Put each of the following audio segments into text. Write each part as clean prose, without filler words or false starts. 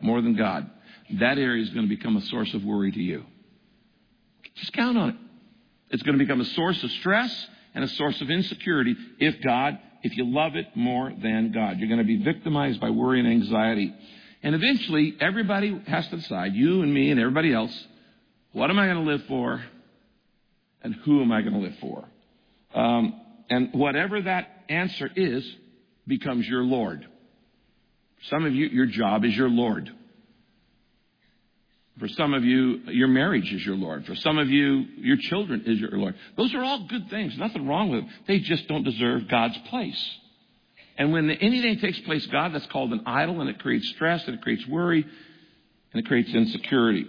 more than God, that area is going to become a source of worry to you. Just count on it. It's going to become a source of stress and a source of insecurity if you love it more than God. You're going to be victimized by worry and anxiety. And eventually, everybody has to decide, you and me and everybody else, what am I going to live for and who am I going to live for? And whatever that answer is becomes your Lord. Some of you, your job is your Lord. For some of you, your marriage is your Lord. For some of you, your children is your Lord. Those are all good things. Nothing wrong with them. They just don't deserve God's place. And when anything takes place God, that's called an idol, and it creates stress, and it creates worry, and it creates insecurity.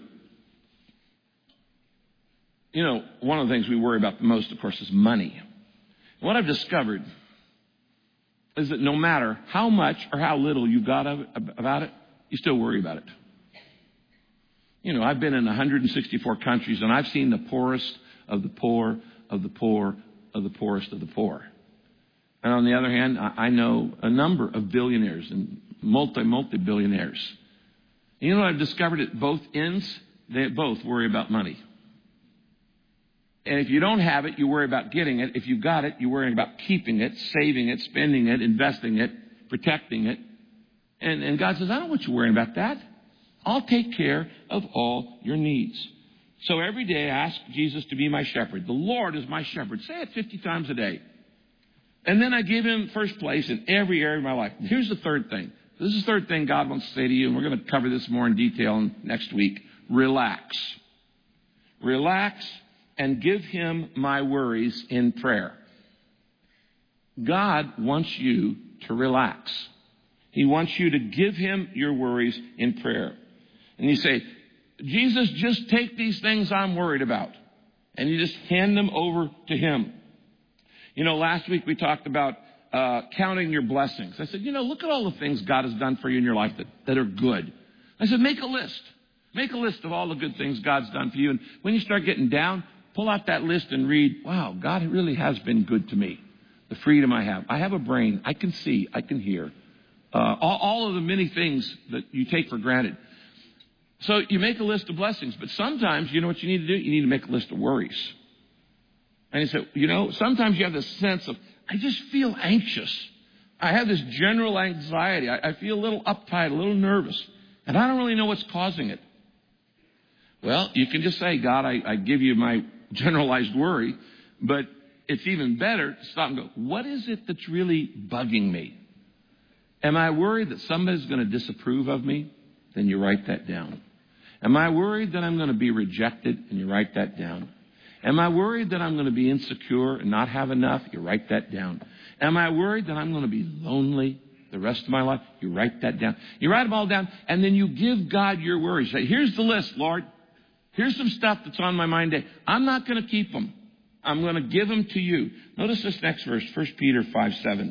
You know, one of the things we worry about the most, of course, is money. And what I've discovered is that no matter how much or how little you've got about it, you still worry about it. You know, I've been in 164 countries, and I've seen the poorest of the poor of the poor of the poorest of the poor. And on the other hand, I know a number of billionaires and multi-billionaires. And you know what I've discovered at both ends? They both worry about money. And if you don't have it, you worry about getting it. If you've got it, you're worrying about keeping it, saving it, spending it, investing it, protecting it. And God says, I don't want you worrying about that. I'll take care of all your needs. So every day I ask Jesus to be my shepherd. The Lord is my shepherd. Say it 50 times a day. And then I give him first place in every area of my life. Here's the third thing. This is the third thing God wants to say to you, and we're going to cover this more in detail next week. Relax. Relax and give him my worries in prayer. God wants you to relax. He wants you to give him your worries in prayer. And you say, Jesus, just take these things I'm worried about. And you just hand them over to him. You know, last week we talked about counting your blessings. I said, look at all the things God has done for you in your life that are good. I said, make a list. Make a list of all the good things God's done for you. And when you start getting down, pull out that list and read, wow, God really has been good to me. The freedom I have. I have a brain. I can see. I can hear. All of the many things that you take for granted. So you make a list of blessings. But sometimes, you know what you need to do? You need to make a list of worries. And he said, sometimes you have this sense of, I just feel anxious. I have this general anxiety. I feel a little uptight, a little nervous. And I don't really know what's causing it. Well, you can just say, God, I give you my generalized worry. But it's even better to stop and go, what is it that's really bugging me? Am I worried that somebody's going to disapprove of me? Then you write that down. Am I worried that I'm going to be rejected? And you write that down. Am I worried that I'm going to be insecure and not have enough? You write that down. Am I worried that I'm going to be lonely the rest of my life? You write that down. You write them all down, and then you give God your worries. Say, here's the list, Lord. Here's some stuff that's on my mind today. I'm not going to keep them. I'm going to give them to you. Notice this next verse, 1 Peter 5:7.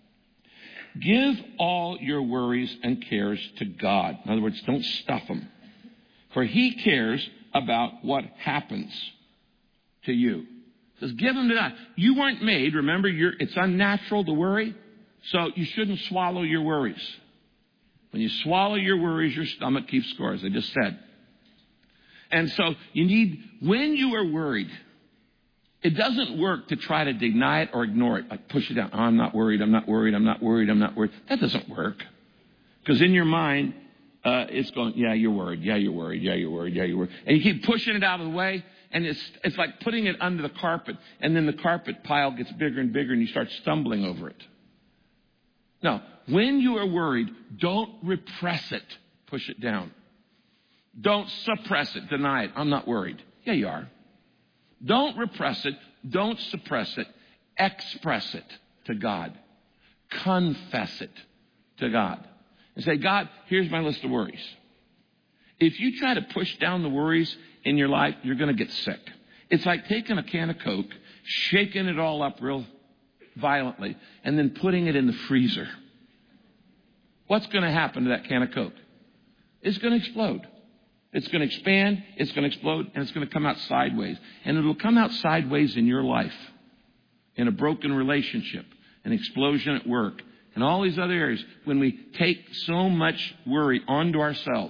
Give all your worries and cares to God. In other words, don't stuff them. For he cares about what happens to you. It says, give them to God. You weren't made, remember, it's unnatural to worry, so you shouldn't swallow your worries. When you swallow your worries, your stomach keeps score, as I just said. And so when you are worried, it doesn't work to try to deny it or ignore it. Like push it down. Oh, I'm not worried. I'm not worried. I'm not worried. I'm not worried. That doesn't work. Because in your mind, it's going, yeah, you're worried. Yeah, you're worried. Yeah, you're worried. Yeah, you're worried. And you keep pushing it out of the way. And it's like putting it under the carpet. And then the carpet pile gets bigger and bigger and you start stumbling over it. Now, when you are worried, don't repress it. Push it down. Don't suppress it. Deny it. I'm not worried. Yeah, you are. Don't repress it. Don't suppress it. Express it to God. Confess it to God. And say, God, here's my list of worries. If you try to push down the worries in your life, you're going to get sick. It's like taking a can of Coke, shaking it all up real violently, and then putting it in the freezer. What's going to happen to that can of Coke? It's going to explode. It's going to expand, it's going to explode, and it's going to come out sideways. And it'll come out sideways in your life, in a broken relationship, an explosion at work, and all these other areas. When we take so much worry onto ourselves,